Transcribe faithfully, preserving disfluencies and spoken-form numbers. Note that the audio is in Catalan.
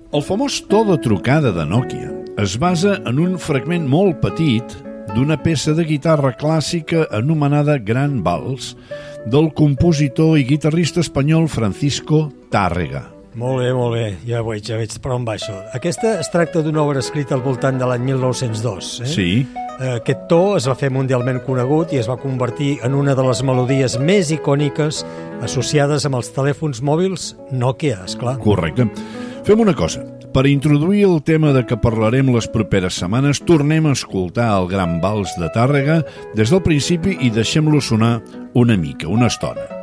El famós to de trucada de Nokia es basa en un fragment molt petit d'una peça de guitarra clàssica anomenada Gran Vals del compositor i guitarrista espanyol Francisco Tárrega. Molt bé, molt bé, ja veig, ja veig per on va això. Aquesta es tracta d'una obra escrita al voltant de l'any mil nou-cents dos. Eh? Sí. Aquest to es va fer mundialment conegut i es va convertir en una de les melodies més icòniques associades amb els telèfons mòbils Nokia, esclar. Correcte. Fem una cosa. Per introduir el tema de què parlarem les properes setmanes, tornem a escoltar el Gran Vals de Tàrrega des del principi i deixem-lo sonar una mica, una estona.